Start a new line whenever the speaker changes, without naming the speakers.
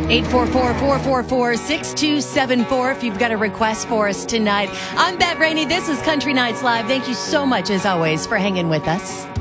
844-444-6274 if you've got a request for us tonight. I'm Beth Rainey. This is Country Nights Live. Thank you so much, as always, for hanging with us.